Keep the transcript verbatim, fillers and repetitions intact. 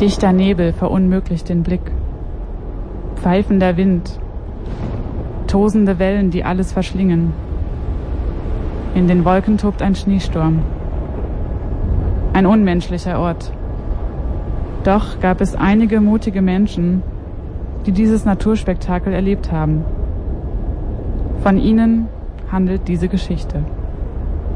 Dichter Nebel verunmöglicht den Blick. Pfeifender Wind, tosende Wellen, die alles verschlingen. In den Wolken tobt ein Schneesturm. Ein unmenschlicher Ort. Doch gab es einige mutige Menschen, die dieses Naturspektakel erlebt haben. Von ihnen handelt diese Geschichte.